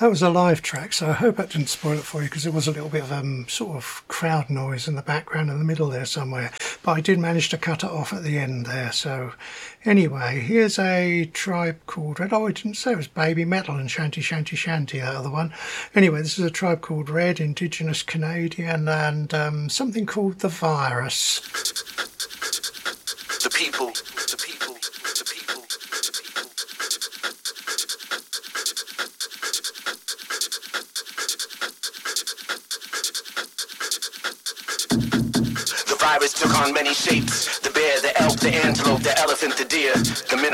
That was a live track, so I hope that didn't spoil it for you, because there was a little bit of sort of crowd noise in the background in the middle there somewhere. But I did manage to cut it off at the end there. So anyway, here's a Tribe Called Red. Oh, I didn't say it was Baby Metal and Shanty Shanty Shanty, that other one. Anyway, this is a Tribe Called Red, Indigenous Canadian, and something called The Virus. The people, the people, the people, the people. The virus took on many shapes. The bear, the elk, the antelope, the elephant, the deer, the mineral.